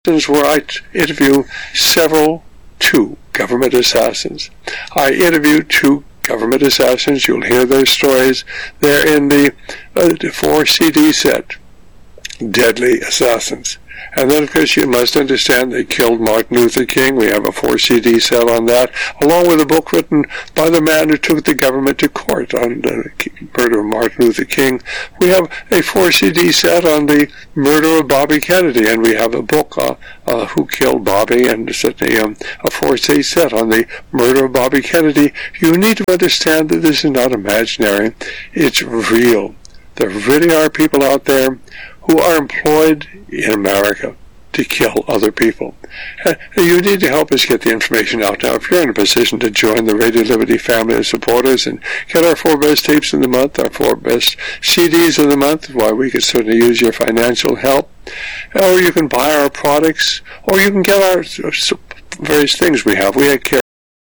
where I interview two government assassins. I interviewed two government assassins. You'll hear their stories. They're in the 4 CD set, Deadly Assassins. And then, of course, you must understand they killed Martin Luther King. We have a 4 CD set on that, along with a book written by the man who took the government to court on the murder of Martin Luther King. We have a 4 CD set on the murder of Bobby Kennedy, and we have a book, Who Killed Bobby, and certainly a 4 CD set on the murder of Bobby Kennedy. You need to understand that this is not imaginary. It's real. There really are people out there who are employed in America to kill other people. You need to help us get the information out now. If you're in a position to join the Radio Liberty family of supporters and get our 4 best tapes of the month, our 4 best CDs of the month, why, we could certainly use your financial help. Or you can buy our products, or you can get our various things we have. We